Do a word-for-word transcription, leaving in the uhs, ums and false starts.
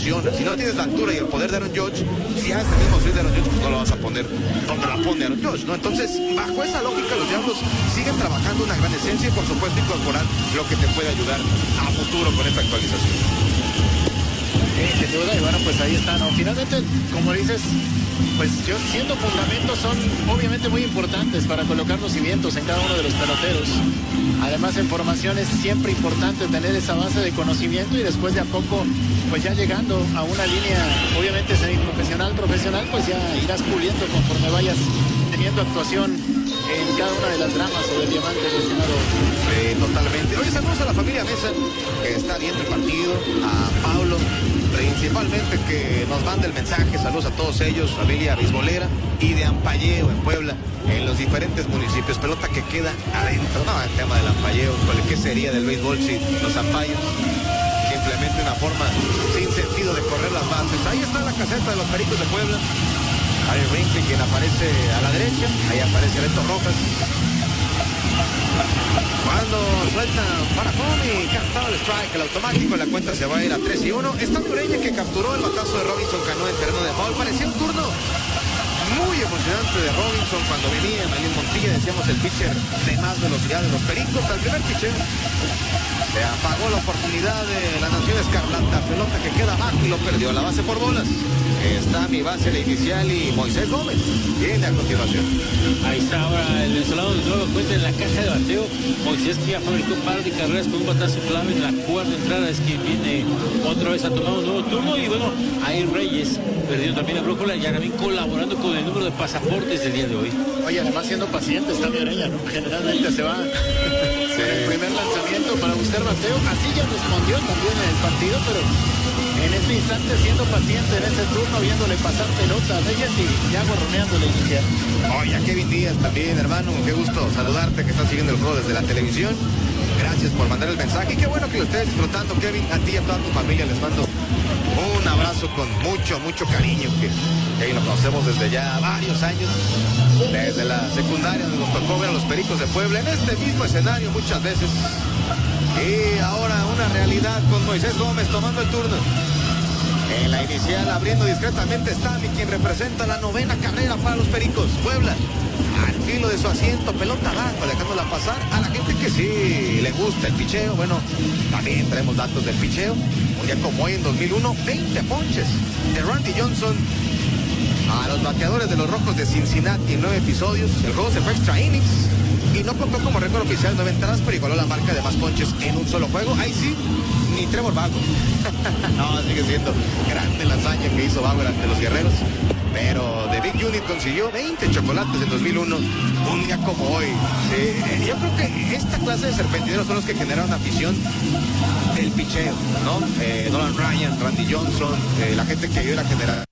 funciona. Si no tienes la altura y el poder de Aaron Judge, si haces el mismo swing de Aaron Judge, pues no lo vas a poner donde la pone Aaron Judge, ¿no? Entonces, bajo esa lógica, los Diablos siguen trabajando una gran esencia y, por supuesto, incorporar lo que te puede ayudar a futuro con esta actualización. Sí, sin duda, y bueno, pues ahí está, ¿no? Finalmente, como dices, pues yo siendo fundamentos son obviamente muy importantes para colocar los cimientos en cada uno de los peloteros. Además, en formación es siempre importante tener esa base de conocimiento y después de a poco, pues ya llegando a una línea, obviamente semiprofesional, profesional, pues ya irás puliendo conforme vayas teniendo actuación en cada una de las dramas o del diamante, estimado. Eh, totalmente. Oye, saludos a la familia Mesa, que está viendo el partido, a Pablo, principalmente, que nos manda el mensaje. Saludos a todos ellos, familia beisbolera, y de Ampalleo en Puebla, en los diferentes municipios. Pelota que queda adentro. No, el tema del ampalleo, ¿qué sería del béisbol sin los ampallos? Simplemente una forma sin sentido de correr las bases. Ahí está la caseta de los Pericos de Puebla. Harry Brinkley, quien aparece a la derecha. Ahí aparece Beto Rojas. Cuando suelta para home y captado el strike, el automático, la cuenta se va a ir a tres y uno. Está Ureña, que capturó el batazo de Robinson Cano en terreno de foul. Parecía un turno muy emocionante de Robinson cuando venía Manuel Montilla, decíamos el pitcher de más velocidad de los Pericos. Al primer pitcher se apagó la oportunidad de la Nación Escarlata. Pelota que queda abajo y lo perdió. La base por bolas. Está mi base la inicial y Moisés Gómez viene a continuación. Ahí está ahora el venezolano de nuevo cuenta en la caja de bateo. Moisés, que ya fabricó un par de carreras con un batazo clave en la cuarta entrada, es que viene otra vez a tomar un nuevo turno. Y bueno, ahí Reyes perdió también la brújula y también colaborando con el número de pasaportes del día de hoy. Oye, además siendo paciente está mi Ureña, ¿no? Generalmente se va sí. en el primer lanzamiento para buscar bateo. Así ya respondió también en el partido, pero en este instante siendo paciente en ese turno, viéndole pasar pelota a Reyes y ya gorroneándole iniciar. Oye, a Kevin Díaz también, hermano, qué gusto saludarte, que estás siguiendo el juego desde la televisión. Gracias por mandar el mensaje y qué bueno que lo estés disfrutando, Kevin. A ti y a toda tu familia les mando un abrazo con mucho, mucho cariño, que, que lo conocemos desde ya varios años, desde la secundaria, donde nos tocó ver a los Pericos de Puebla en este mismo escenario muchas veces. Y ahora una realidad con Moisés Gómez tomando el turno. En la inicial, abriendo discretamente, está mi quien representa la novena carrera para los Pericos. Puebla, al filo de su asiento, pelota abajo, dejándola pasar a la gente que sí le gusta el picheo. Bueno, también traemos datos del picheo. Un día como hoy, en dos mil uno, veinte ponches de Randy Johnson a los bateadores de los Rojos de Cincinnati en nueve episodios. El juego se fue extra innings y no contó como récord oficial nueve entradas, pero igualó la marca de más ponches en un solo juego. Ahí sí, ni Trevor Bauer. No, sigue siendo grande la hazaña que hizo Bauer ante los Guerreros. Pero The Big Unit consiguió veinte chocolates en dos mil uno, un día como hoy. Sí, yo creo que esta clase de serpentineros son los que generaron afición del picheo, ¿no? Eh, Nolan Ryan, Randy Johnson, eh, la gente que ayudó a generar